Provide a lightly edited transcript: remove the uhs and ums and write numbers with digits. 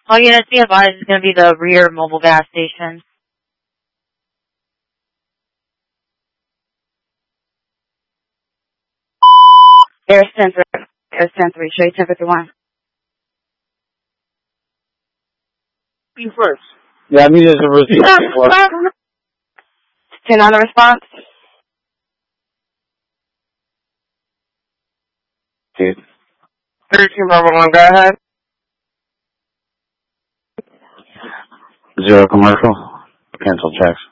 All units be advised is going to be the rear mobile gas station. Air Center 3, show you 1051. You first. Yeah, I need a response. 10 on the response. Dude. 13 Bravo 1, go ahead. 0 commercial. Cancel checks.